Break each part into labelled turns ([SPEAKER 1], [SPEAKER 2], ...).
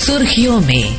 [SPEAKER 1] सुर्खियों में।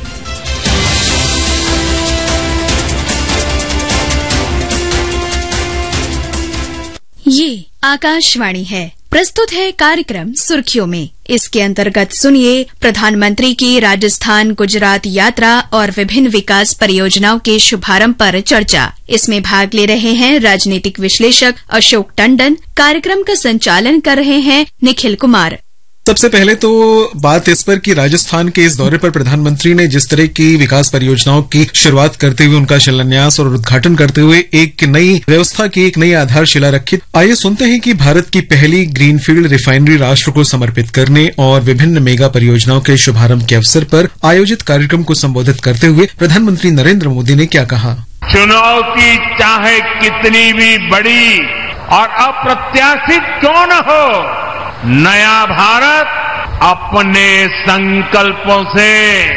[SPEAKER 2] ये आकाशवाणी है। प्रस्तुत है कार्यक्रम सुर्खियों में। इसके अंतर्गत सुनिए प्रधानमंत्री की राजस्थान गुजरात यात्रा और विभिन्न विकास परियोजनाओं के शुभारंभ पर चर्चा। इसमें भाग ले रहे हैं राजनीतिक विश्लेषक अशोक टंडन। कार्यक्रम का संचालन कर रहे हैं निखिल कुमार।
[SPEAKER 3] सबसे पहले तो बात इस पर कि राजस्थान के इस दौरे पर प्रधानमंत्री ने जिस तरह की विकास परियोजनाओं की शुरुआत करते हुए उनका शिलान्यास और उद्घाटन करते हुए एक नई व्यवस्था की एक नई आधारशिला रखी। आइए सुनते हैं कि भारत की पहली ग्रीनफील्ड रिफाइनरी राष्ट्र को समर्पित करने और विभिन्न मेगा परियोजनाओं के शुभारंभ के अवसर पर आयोजित कार्यक्रम को संबोधित करते हुए प्रधानमंत्री नरेंद्र मोदी ने क्या कहा।
[SPEAKER 4] चुनौती चाहे कितनी भी बड़ी और अप्रत्याशित क्यों न हो, नया भारत अपने संकल्पों से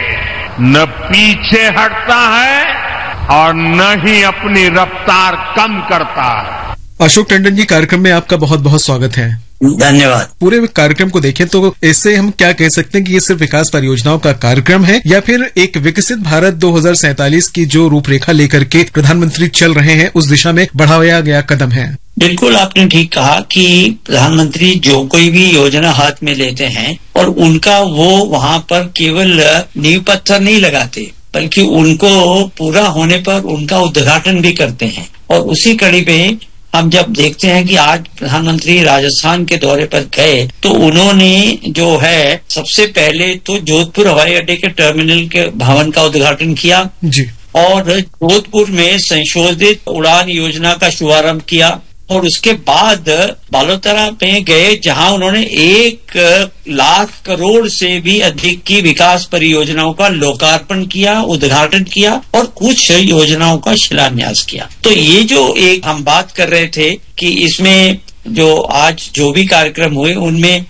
[SPEAKER 4] न पीछे हटता है और न ही अपनी रफ्तार कम करता है।
[SPEAKER 3] अशोक टंडन जी, कार्यक्रम में आपका बहुत बहुत स्वागत है।
[SPEAKER 5] धन्यवाद।
[SPEAKER 3] पूरे कार्यक्रम को देखें तो इससे हम क्या कह सकते हैं कि ये सिर्फ विकास परियोजनाओं का कार्यक्रम है या फिर एक विकसित भारत 2047 की जो रूपरेखा लेकर के प्रधानमंत्री चल रहे हैं उस दिशा में बढ़ाया गया कदम है।
[SPEAKER 5] बिल्कुल आपने ठीक कहा कि प्रधानमंत्री जो कोई भी योजना हाथ में लेते हैं और उनका वो वहाँ पर केवल नींव पत्थर नहीं लगाते बल्कि उनको पूरा होने पर उनका उद्घाटन भी करते हैं। और उसी कड़ी में हम जब देखते हैं कि आज प्रधानमंत्री राजस्थान के दौरे पर गए तो उन्होंने जो है सबसे पहले तो जोधपुर हवाई अड्डे के टर्मिनल के भवन का उद्घाटन किया
[SPEAKER 3] जी, और
[SPEAKER 5] जोधपुर में संशोधित उड़ान योजना का शुभारंभ किया और उसके बाद बालोतरा में गए जहां उन्होंने 1 लाख करोड़ से भी अधिक की विकास परियोजनाओं का लोकार्पण किया, उद्घाटन किया और कुछ योजनाओं का शिलान्यास किया। तो ये जो एक हम बात कर रहे थे कि इसमें जो आज जो भी कार्यक्रम हुए उनमें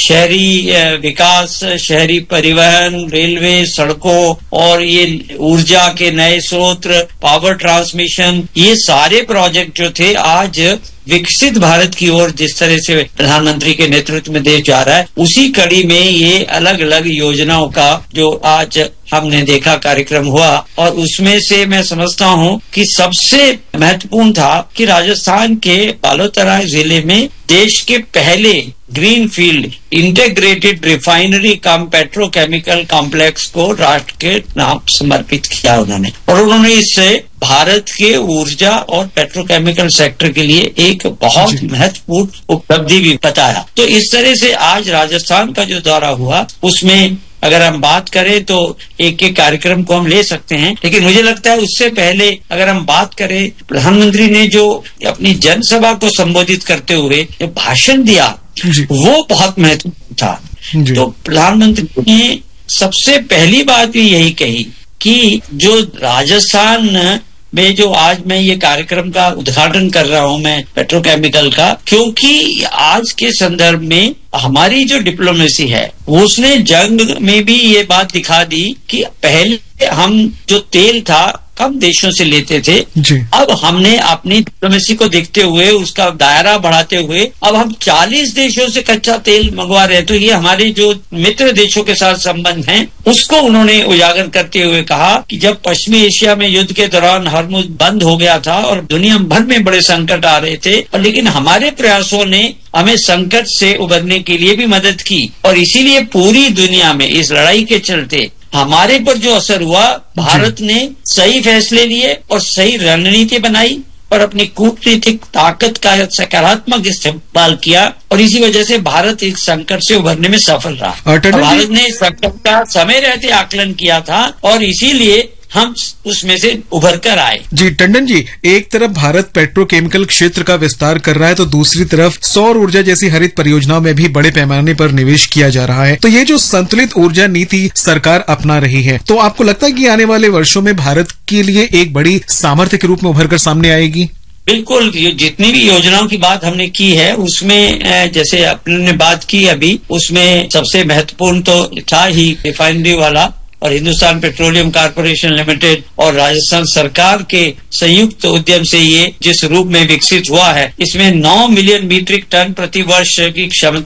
[SPEAKER 5] शहरी विकास, शहरी परिवहन, रेलवे, सड़कों और ये ऊर्जा के नए स्रोत, पावर ट्रांसमिशन, ये सारे प्रोजेक्ट जो थे आज विकसित भारत की ओर जिस तरह से प्रधानमंत्री के नेतृत्व में देश जा रहा है उसी कड़ी में ये अलग अलग योजनाओं का जो आज हमने देखा कार्यक्रम हुआ। और उसमें से मैं समझता हूँ कि सबसे महत्वपूर्ण था कि राजस्थान के बालोतरा जिले में देश के पहले ग्रीन फील्ड इंटीग्रेटेड रिफाइनरी कम पेट्रोकेमिकल कॉम्प्लेक्स को राष्ट्र के नाम समर्पित किया उन्होंने। और उन्होंने इससे भारत के ऊर्जा और पेट्रोकेमिकल सेक्टर के लिए एक बहुत महत्वपूर्ण उपलब्धि भी बताया। तो इस तरह से आज राजस्थान का जो दौरा हुआ उसमें अगर हम बात करें तो एक एक कार्यक्रम को हम ले सकते हैं, लेकिन मुझे लगता है उससे पहले अगर हम बात करें प्रधानमंत्री ने जो अपनी जनसभा को संबोधित करते हुए जो भाषण दिया वो बहुत महत्वपूर्ण था। तो प्रधानमंत्री ने सबसे पहली बात भी यही कही कि जो राजस्थान में जो आज मैं ये कार्यक्रम का उद्घाटन कर रहा हूँ मैं पेट्रोकेमिकल का, क्योंकि आज के संदर्भ में हमारी जो डिप्लोमेसी है उसने जंग में भी ये बात दिखा दी कि पहले हम जो तेल था कम देशों से लेते थे, अब हमने अपनी डिप्लोमेसी को देखते हुए उसका दायरा बढ़ाते हुए अब हम 40 देशों से कच्चा तेल मंगवा रहे हैं। तो ये हमारे जो मित्र देशों के साथ संबंध हैं उसको उन्होंने उजागर करते हुए कहा कि जब पश्चिमी एशिया में युद्ध के दौरान हॉर्मुज़ बंद हो गया था और दुनिया भर में बड़े संकट आ रहे थे, और लेकिन हमारे प्रयासों ने हमें संकट से उबरने के लिए भी मदद की और इसीलिए पूरी दुनिया में इस लड़ाई के चलते हमारे पर जो असर हुआ, भारत ने सही फैसले लिए और सही रणनीति बनाई और अपनी कूटनीतिक ताकत का सकारात्मक इस्तेमाल किया और इसी वजह से भारत इस संकट से उभरने में सफल रहा। भारत ने इस संकट का समय रहते आकलन किया था और इसीलिए हम उसमें से उभर कर आए।
[SPEAKER 3] जी टंडन जी, एक तरफ भारत पेट्रोकेमिकल क्षेत्र का विस्तार कर रहा है तो दूसरी तरफ सौर ऊर्जा जैसी हरित परियोजनाओं में भी बड़े पैमाने पर निवेश किया जा रहा है। तो ये जो संतुलित ऊर्जा नीति सरकार अपना रही है, तो आपको लगता है कि आने वाले वर्षों में भारत के लिए एक बड़ी सामर्थ्य के रूप में उभर कर सामने आएगी?
[SPEAKER 5] बिल्कुल, जितनी भी योजनाओं की बात हमने की है उसमें जैसे आपने बात की अभी, उसमें सबसे महत्वपूर्ण तो था ही रिफाइनरी वाला और हिंदुस्तान पेट्रोलियम कॉर्पोरेशन लिमिटेड और राजस्थान सरकार के संयुक्त उद्यम से ये जिस रूप में विकसित हुआ है, इसमें 9 मिलियन मीट्रिक टन प्रति वर्ष की क्षमता